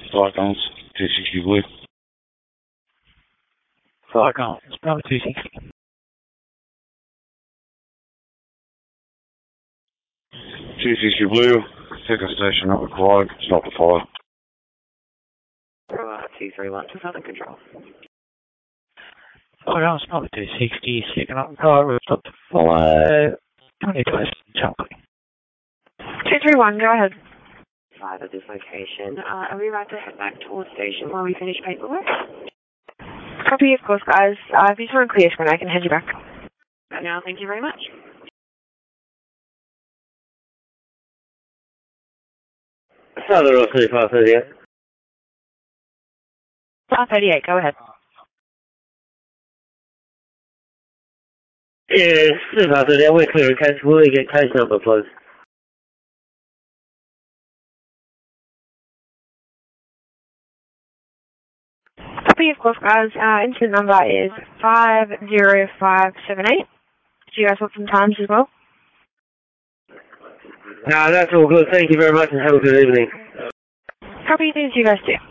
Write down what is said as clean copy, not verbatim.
Cyclones, 260 Blue. Cyclones, Bravo 260. 260 Blue, second station not required, stop the fire. 231 to Southern Control. Cyclones, Bravo 260, second up car, we'll stop the fire. 22 Chocolate. 231, go ahead. 5 at this location. Are we right to head back towards station while we finish paperwork? Copy, of course, guys. If you just want to clear screen, I can head you back. Now, thank you very much. Southern 538. 538, go ahead. Yeah, 538, we're clear in case. Will we get case number, please? Copy, of course, guys. Incident number is 50578. Do you guys want some times as well? No, that's all good. Thank you very much and have a good evening. Copy, things you guys do.